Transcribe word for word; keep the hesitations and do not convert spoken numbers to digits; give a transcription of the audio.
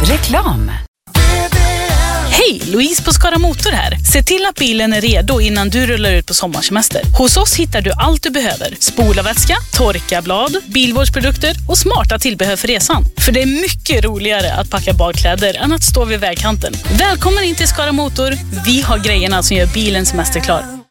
Reklam. Hej, Louise på Skara Motor här. Se till att bilen är redo innan du rullar ut på sommarsemester. Hos oss hittar du allt du behöver. Spolarvätska, torkarblad, bilvårdsprodukter och smarta tillbehör för resan. För det är mycket roligare att packa badkläder än att stå vid vägkanten. Välkommen in till Skara Motor. Vi har grejerna som gör bilen semesterklar.